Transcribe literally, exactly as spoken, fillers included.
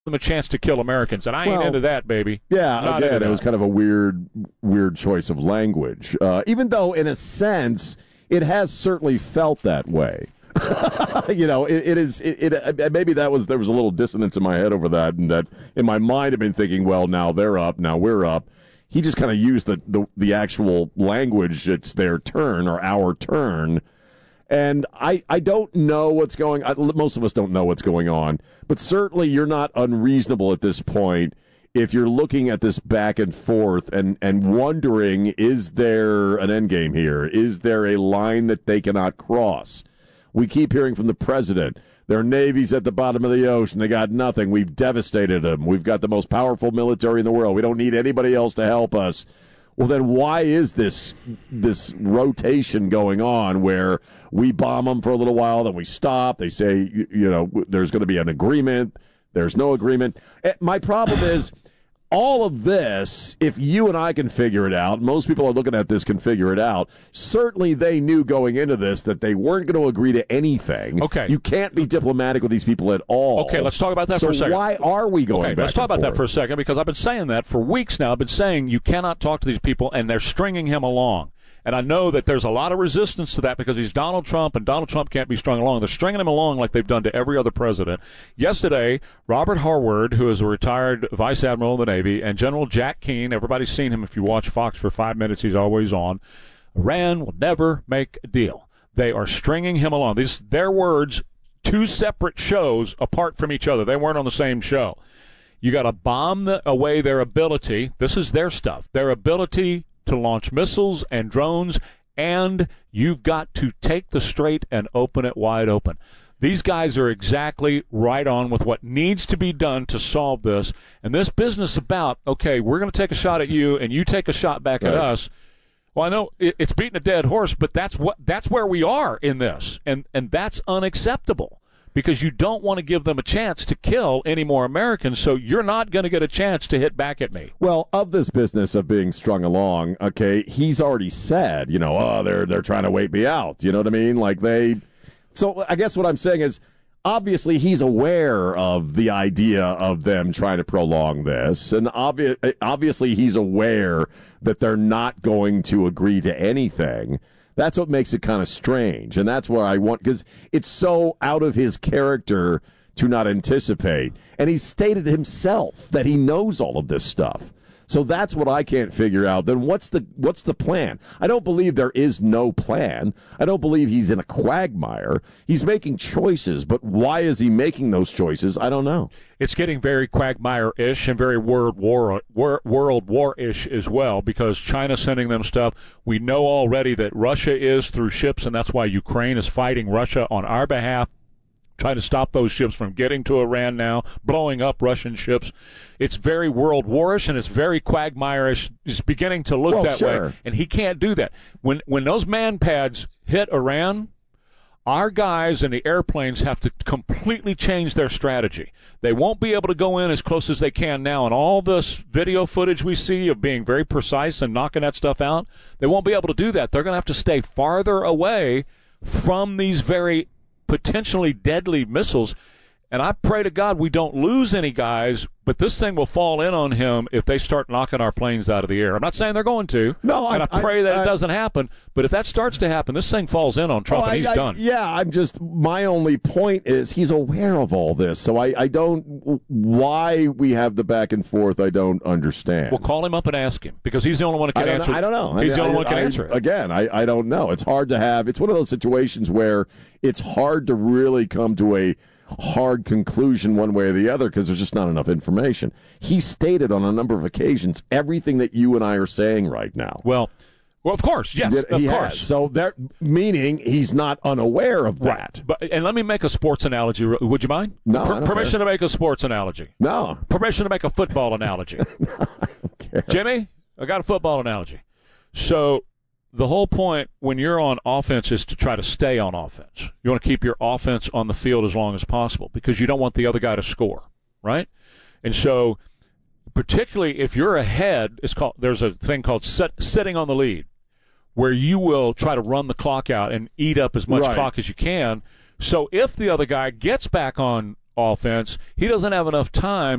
them a chance to kill Americans, and I ain't well, into that, baby. Yeah, Not again, into it was that. kind of a weird, weird choice of language. Uh, even though, in a sense, it has certainly felt that way. you know, it, it is. It, it maybe that was there was a little dissonance in my head over that, and that in my mind I've been thinking, well, now they're up, now we're up. He just kind of used the, the the actual language. It's their turn or our turn. And I, I don't know what's going on. Most of us don't know what's going on. But certainly you're not unreasonable at this point if you're looking at this back and forth and, and wondering, is there an end game here? Is there a line that they cannot cross? We keep hearing from the president, their Navy's at the bottom of the ocean. They got nothing. We've devastated them. We've got the most powerful military in the world. We don't need anybody else to help us. Well, then why is this this rotation going on where we bomb them for a little while, then we stop? They say, you, you know, there's going to be an agreement. There's no agreement. My problem is all of this, if you and I can figure it out, most people are looking at this can figure it out. Certainly they knew going into this that they weren't going to agree to anything. Okay. You can't be diplomatic with these people at all. Okay, let's talk about that so for a second. So why are we going okay, back let's talk and about forth? that for a second, because I've been saying that for weeks now. I've been saying you cannot talk to these people, and they're stringing him along. And I know that there's a lot of resistance to that because he's Donald Trump, and Donald Trump can't be strung along. They're stringing him along like they've done to every other president. Yesterday, Robert Harward, who is a retired vice admiral of the Navy, and General Jack Keane, everybody's seen him if you watch Fox for five minutes, he's always on. Iran will never make a deal. They are stringing him along. These their words, two separate shows apart from each other. They weren't on the same show. You got to bomb the, away their ability. This is their stuff. Their ability to launch missiles and drones, and you've got to take the strait and open it wide open. These guys are exactly right on with what needs to be done to solve this. And this business about, okay, we're going to take a shot at you, and you take a shot back right. at us. Well, I know it's beating a dead horse, but that's what that's where we are in this, and and that's unacceptable. Because you don't want to give them a chance to kill any more Americans, so you're not going to get a chance to hit back at me. Well, of this business of being strung along, okay, he's already said, you know, oh, they're they're trying to wait me out. You know what I mean? Like they. So I guess what I'm saying is, obviously he's aware of the idea of them trying to prolong this, and obvi- obviously he's aware that they're not going to agree to anything. That's what makes it kind of strange, and that's where I want, because it's so out of his character to not anticipate. And he stated himself that he knows all of this stuff. So that's what I can't figure out. Then what's the what's the plan? I don't believe there is no plan. I don't believe he's in a quagmire. He's making choices, but why is he making those choices? I don't know. It's getting very quagmire-ish and very World War World War-ish as well, because China's sending them stuff. We know already that Russia is through ships, and that's why Ukraine is fighting Russia on our behalf, trying to stop those ships from getting to Iran now, blowing up Russian ships. It's very World War-ish, and it's very Quagmire-ish. It's beginning to look well, that sure. way, and he can't do that. When when those man pads hit Iran, our guys in the airplanes have to completely change their strategy. They won't be able to go in as close as they can now, and all this video footage we see of being very precise and knocking that stuff out, they won't be able to do that. They're going to have to stay farther away from these very potentially deadly missiles. And I pray to God we don't lose any guys, but this thing will fall in on him if they start knocking our planes out of the air. I'm not saying they're going to, no, and I, I pray I, that I, it doesn't happen, but if that starts to happen, this thing falls in on Trump, oh, and he's I, I, done. Yeah, I'm just, my only point is he's aware of all this, so I, I don't, why we have the back and forth, I don't understand. Well, call him up and ask him, because he's the only one that can I answer know, it. I don't know. He's I, the only I, one that can I, answer it. Again, I, I don't know. It's hard to have, it's one of those situations where it's hard to really come to a hard conclusion one way or the other because there's just not enough information. He stated on a number of occasions everything that you and I are saying right now. Well, well, of course, yes, He of has. course. So that meaning he's not unaware of that. Right. But and let me make a sports analogy. Would you mind? No, Per- I don't permission care. to make a sports analogy. No. Permission to make a football analogy. No, I don't care. Jimmy, I got a football analogy. So the whole point when you're on offense is to try to stay on offense. You want to keep your offense on the field as long as possible because you don't want the other guy to score, right? And so particularly if you're ahead, it's called there's a thing called set, sitting on the lead, where you will try to run the clock out and eat up as much Right. clock as you can. So if the other guy gets back on offense, he doesn't have enough time